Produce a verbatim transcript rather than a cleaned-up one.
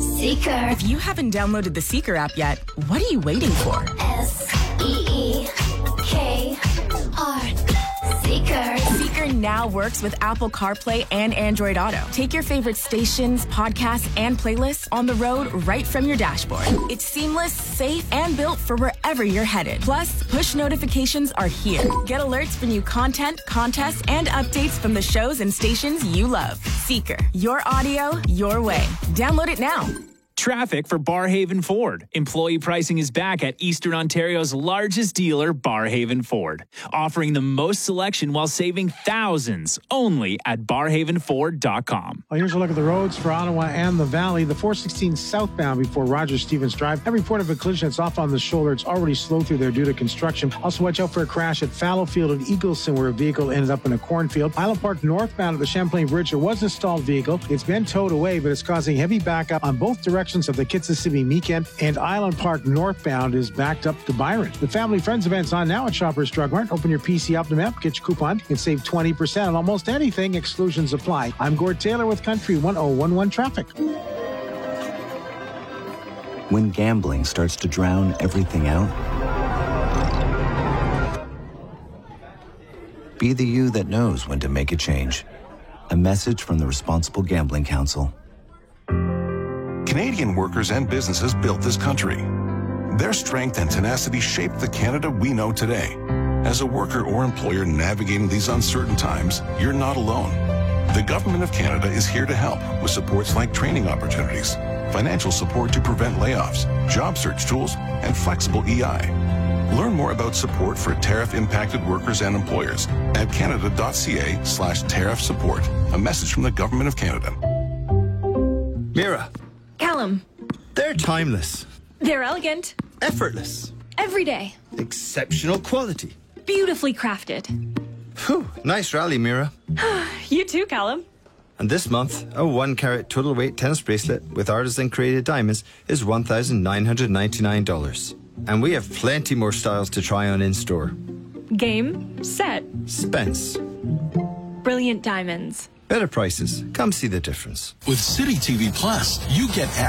Seeker. If you haven't downloaded the Seeker app yet, what are you waiting for? S E E K R. Seeker. Seeker now works with Apple CarPlay and Android Auto. Take your favorite stations, podcasts, and playlists on the road right from your dashboard. It's seamless, safe, and built for wherever you're headed. Plus, push notifications are here. Get alerts for new content, contests, and updates from the shows and stations you love. Seeker. Your audio, your way. Download it now. Traffic for Barhaven Ford. Employee pricing is back at Eastern Ontario's largest dealer, Barhaven Ford, offering the most selection while saving thousands only at barhaven ford dot com. Well, here's a look at the roads for Ottawa and the Valley. The four sixteen southbound before Rogers Stevens Drive. Every report of a collision that's off on the shoulder. It's already slow through there due to construction. Also, watch out for a crash at Fallowfield and Eagleson where a vehicle ended up in a cornfield. Island Park northbound at the Champlain Bridge, there was a stalled vehicle. It's been towed away, but it's causing heavy backup on both directions of the Kitsissimi Meekend, and Island Park northbound is backed up to Byron. The Family Friends event's on now at Shoppers Drug Mart. Open your P C Optimum app, get your coupon, and save twenty percent on almost anything. Exclusions apply. I'm Gord Taylor with Country one oh one one Traffic. When gambling starts to drown everything out, be the you that knows when to make a change. A message from the Responsible Gambling Council. Canadian workers and businesses built this country. Their strength and tenacity shaped the Canada we know today. As a worker or employer navigating these uncertain times, you're not alone. The Government of Canada is here to help with supports like training opportunities, financial support to prevent layoffs, job search tools, and flexible E I. Learn more about support for tariff-impacted workers and employers at canada.ca slash tariff support. A message from the Government of Canada. Mira. Callum. They're timeless. They're elegant. Effortless. Every day. Exceptional quality. Beautifully crafted. Whew, nice rally, Mira. You too, Callum. And this month, a one carat total weight tennis bracelet with artisan-created diamonds is one thousand nine hundred ninety-nine dollars. And we have plenty more styles to try on in-store. Game, set, Spence. brilliant diamonds. Better prices. Come see the difference. With City T V Plus, you get